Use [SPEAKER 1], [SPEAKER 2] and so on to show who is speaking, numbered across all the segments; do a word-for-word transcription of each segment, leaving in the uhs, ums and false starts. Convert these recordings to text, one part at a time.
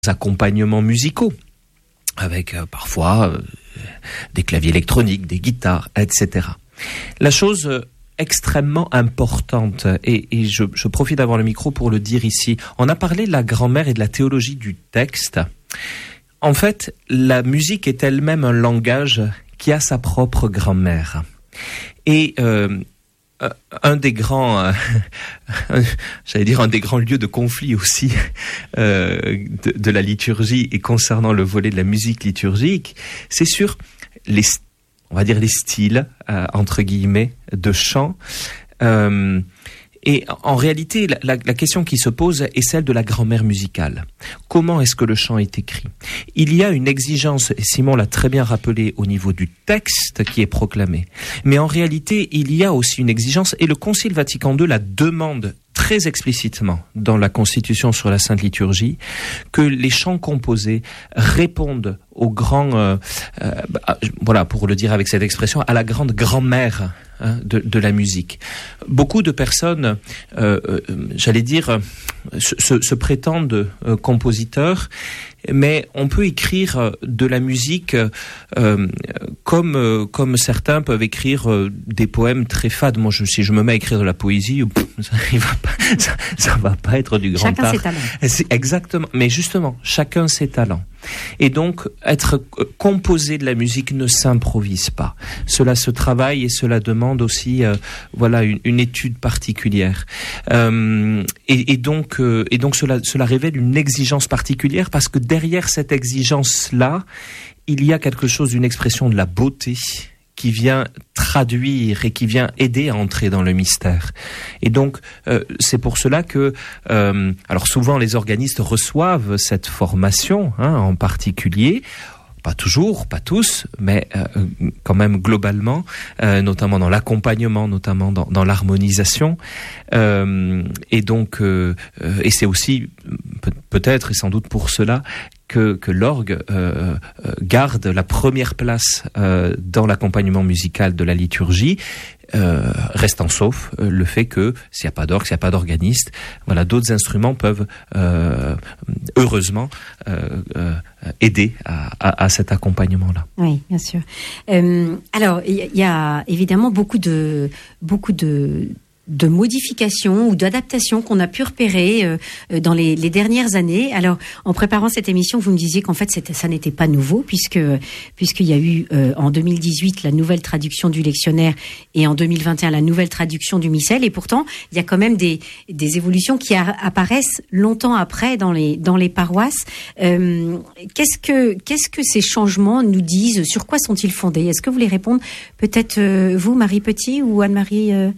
[SPEAKER 1] accompagnements musicaux, avec euh, parfois euh, des claviers électroniques, des guitares, et cetera. La chose euh, extrêmement importante, et, et je, je profite d'avoir le micro pour le dire ici, on a parlé de la grammaire et de la théologie du texte. En fait, la musique est elle-même un langage qui a sa propre grammaire. Et euh, un des grands, euh, j'allais dire un des grands lieux de conflit aussi euh, de, de la liturgie et concernant le volet de la musique liturgique, c'est sur les, on va dire les styles euh, entre guillemets de chant. Euh, Et en réalité, la, la, la question qui se pose est celle de la grammaire musicale. Comment est-ce que le chant est écrit ? Il y a une exigence, et Simon l'a très bien rappelé, au niveau du texte qui est proclamé. Mais en réalité, il y a aussi une exigence, et le Concile Vatican deux la demande très explicitement dans la Constitution sur la Sainte Liturgie, que les chants composés répondent au grand, euh, euh, bah, voilà, pour le dire avec cette expression, à la grande grand-mère hein, de, de la musique. Beaucoup de personnes, euh, euh, j'allais dire, se, se, se prétendent euh, compositeurs, mais on peut écrire de la musique euh, comme euh, comme certains peuvent écrire euh, des poèmes très fades. Moi, je, si je me mets à écrire de la poésie, pff, ça, il va pas, ça, ça va pas être du grand
[SPEAKER 2] chacun
[SPEAKER 1] art.
[SPEAKER 2] Ses talents.
[SPEAKER 1] C'est exactement. Mais justement, chacun ses talents. Et donc, être composé de la musique ne s'improvise pas. Cela se travaille et cela demande aussi, euh, voilà, une, une étude particulière. Euh, et, et donc, euh, et donc, cela, cela révèle une exigence particulière parce que derrière cette exigence-là, il y a quelque chose d'une expression de la beauté qui vient traduire et qui vient aider à entrer dans le mystère. Et donc, euh, c'est pour cela que, euh, alors souvent les organistes reçoivent cette formation, hein, en particulier, pas toujours, pas tous, mais euh, quand même globalement, euh, notamment dans l'accompagnement, notamment dans, dans l'harmonisation. Euh, et donc, euh, euh, et c'est aussi peut- peut-être et sans doute pour cela que, que l'orgue euh, garde la première place euh, dans l'accompagnement musical de la liturgie. Euh, restant sauf euh, le fait que s'il n'y a pas d'orgue, s'il n'y a pas d'organiste, voilà, d'autres instruments peuvent euh, heureusement euh, euh, aider à, à, à cet accompagnement-là.
[SPEAKER 2] Oui, bien sûr. Euh, alors, il y, y a évidemment beaucoup de beaucoup de de modifications ou d'adaptations qu'on a pu repérer euh, dans les, les dernières années. Alors, en préparant cette émission, vous me disiez qu'en fait, c'était, ça n'était pas nouveau, puisque puisqu'il y a eu euh, en deux mille dix-huit la nouvelle traduction du lectionnaire et en deux mille vingt et un la nouvelle traduction du missel. Et pourtant, il y a quand même des, des évolutions qui a, apparaissent longtemps après dans les, dans les paroisses. Euh, qu'est-ce que, qu'est-ce que ces changements nous disent ? Sur quoi sont-ils fondés ? Est-ce que vous voulez répondre ? Peut-être euh, vous, Marie Petit, ou Anne-Marie euh...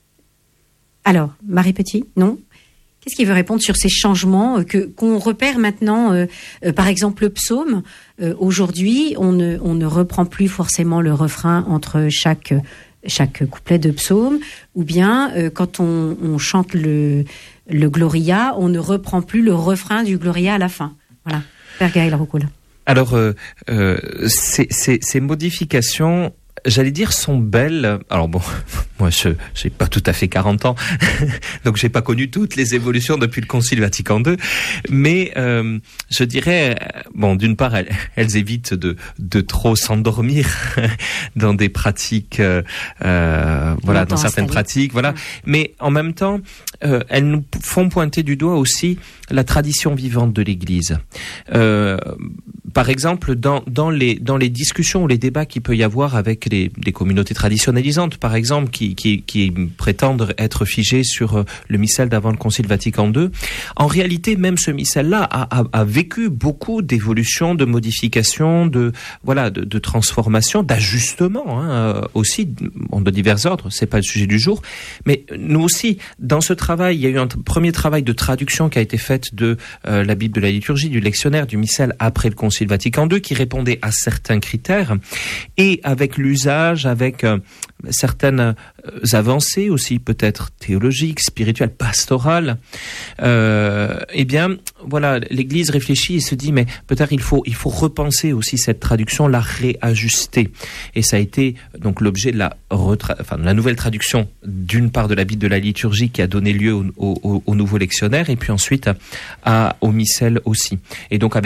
[SPEAKER 2] Alors, Marie Petit, non ? Qu'est-ce qui veut répondre sur ces changements que qu'on repère maintenant euh, euh, par exemple, le psaume. Euh, aujourd'hui, on ne, on ne reprend plus forcément le refrain entre chaque, chaque couplet de psaume, ou bien euh, quand on, on chante le, le Gloria, on ne reprend plus le refrain du Gloria à la fin. Voilà. Père Gaël Roucoule.
[SPEAKER 1] Alors, euh, euh, ces, ces, ces modifications, j'allais dire, sont belles. Alors bon, moi, je j'ai pas tout à fait quarante ans, donc j'ai pas connu toutes les évolutions depuis le Concile Vatican deux. Mais euh, je dirais, bon, d'une part, elles, elles évitent de de trop s'endormir dans des pratiques, euh, voilà, dans certaines pratiques, voilà. Ouais. Mais en même temps, euh, elles nous font pointer du doigt aussi la tradition vivante de l'Église. Euh, par exemple, dans dans les dans les discussions ou les débats qu'il peut y avoir avec les des communautés traditionnalisantes, par exemple, qui qui qui prétendent être figées sur le missel d'avant le Concile Vatican deux. En réalité, même ce missel-là a, a, a vécu beaucoup d'évolutions, de modifications, de voilà, de, de transformations, d'ajustements hein, aussi de divers ordres. C'est pas le sujet du jour, mais nous aussi, dans ce travail, il y a eu un t- premier travail de traduction qui a été fait de euh, la Bible de la liturgie, du lectionnaire, du missel après le Concile Concile Vatican deux, qui répondait à certains critères, et avec l'usage, avec euh, certaines euh, avancées aussi, peut-être théologiques, spirituelles, pastorales, euh, eh bien, voilà, l'Église réfléchit et se dit, mais peut-être il faut, il faut repenser aussi cette traduction, la réajuster. Et ça a été donc l'objet de la, retra- enfin, de la nouvelle traduction, d'une part de la Bible de la liturgie qui a donné lieu au, au, au nouveau lectionnaire, et puis ensuite à, au missel aussi. Et donc avec